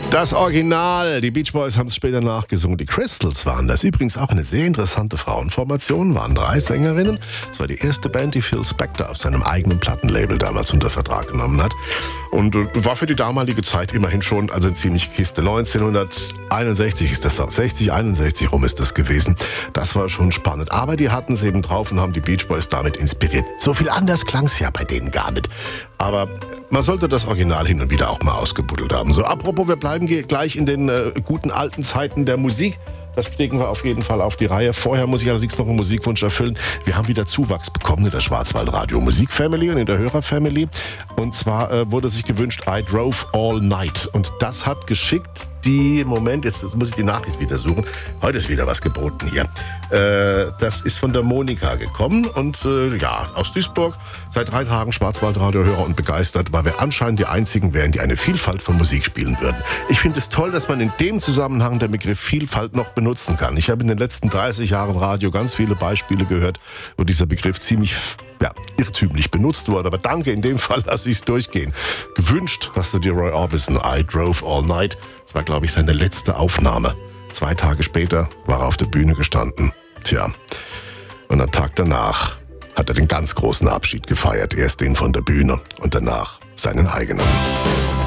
Das Original, die Beach Boys haben es später nachgesungen. Die Crystals waren das. Übrigens auch eine sehr interessante Frauenformation, waren 3 Sängerinnen. Es war die erste Band, die Phil Spector auf seinem eigenen Plattenlabel damals unter Vertrag genommen hat. Und war für die damalige Zeit immerhin schon eine ziemliche Kiste. 1961 ist das auch, 60, 61 rum ist das gewesen. Das war schon spannend. Aber die hatten es eben drauf und haben die Beach Boys damit inspiriert. So viel anders klang es ja bei denen gar nicht. Aber man sollte das Original hin und wieder auch mal ausgebuddelt haben. So, apropos, wir bleiben gleich in den guten alten Zeiten der Musik. Das kriegen wir auf jeden Fall auf die Reihe. Vorher muss ich allerdings noch einen Musikwunsch erfüllen. Wir haben wieder Zuwachs bekommen in der Schwarzwaldradio Musik Family und in der Hörer Family. Und zwar wurde sich gewünscht I Drove All Night. Und das hat geschickt jetzt muss ich die Nachricht wieder suchen. Heute ist wieder was geboten hier. Das ist von der Monika gekommen und aus Duisburg. Seit 3 Tagen Schwarzwaldradio-Hörer und begeistert, weil wir anscheinend die einzigen wären, die eine Vielfalt von Musik spielen würden. Ich finde es toll, dass man in dem Zusammenhang den Begriff Vielfalt noch benutzen kann. Ich habe in den letzten 30 Jahren Radio ganz viele Beispiele gehört, wo dieser Begriff ziemlich irrtümlich benutzt wurde. Aber danke, in dem Fall lasse ich es durchgehen. Gewünscht hast du dir Roy Orbison, I Drove All Night. Das war, glaube ich, seine letzte Aufnahme. 2 Tage später war er auf der Bühne gestanden. Und am Tag danach hat er den ganz großen Abschied gefeiert. Erst den von der Bühne und danach seinen eigenen.